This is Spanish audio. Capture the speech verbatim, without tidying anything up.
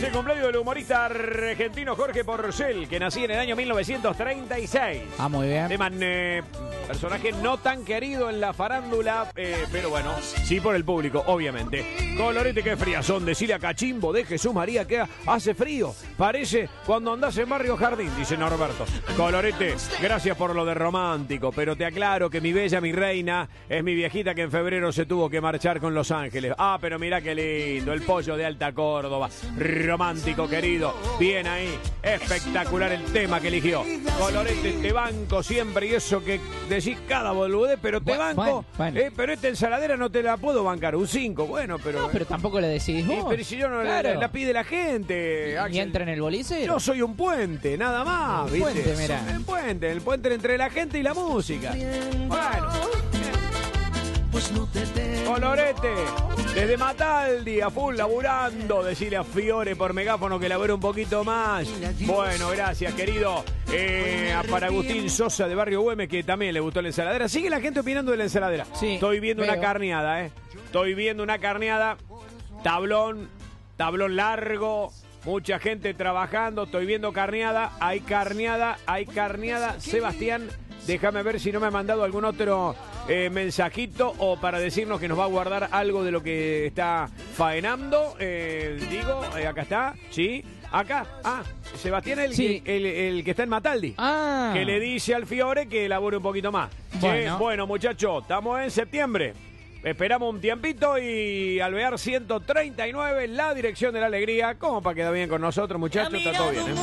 es el cumpleaños del humorista argentino Jorge Porcel, que nació en el año mil novecientos treinta y seis. Ah, muy bien. Teman, eh, personaje no tan querido en la farándula, eh, pero bueno, sí por el público, obviamente. Colorete, qué friazón, decile a Cachimbo de Jesús María que hace frío. Parece cuando andás en Barrio Jardín, dice Norberto. Colorete, gracias por lo de romántico, pero te aclaro que mi bella, mi reina, es mi viejita que en febrero se tuvo que marchar con Los Ángeles. Ah, pero mirá qué lindo, el pollo de Alta Córdoba. Romántico, querido. Bien ahí, espectacular el tema que eligió. Colorete, te banco siempre, y eso que decís cada boludez, pero te Bueno, banco. bueno, bueno. Eh, pero esta ensaladera no te la puedo bancar, un cinco, bueno, pero... No, pero tampoco le decís vos. Eh, pero si yo no Claro. la, la pide la gente, Y Axel. entra en el bolicero. Yo soy un puente, nada más, Un ¿viste? puente, mirá. El puente, el puente entre la gente y la música. Bueno. Colorete, desde Mataldi, a full laburando. Decirle a Fiore por megáfono que labure un poquito más. Bueno, gracias, querido. Eh, para Agustín Sosa de Barrio Güemes, que también le gustó la ensaladera. Sigue la gente opinando de la ensaladera. Sí, Estoy viendo veo. una carneada, ¿eh? Estoy viendo una carneada. Tablón, tablón largo. Mucha gente trabajando. Estoy viendo carneada. Hay carneada, hay carneada. Sebastián, déjame ver si no me ha mandado algún otro eh, mensajito o para decirnos que nos va a guardar algo de lo que está faenando. Eh, digo, eh, acá está, ¿sí? Acá, ah, Sebastián el, Sí. el, el que está en Mataldi. Ah. Que le dice al Fiore que elabore un poquito más. Bueno. Che, bueno, muchachos, estamos en septiembre. Esperamos un tiempito y Alvear ciento treinta y nueve, la dirección de la alegría. Como para quedar bien con nosotros, muchachos, está todo bien, ¿eh?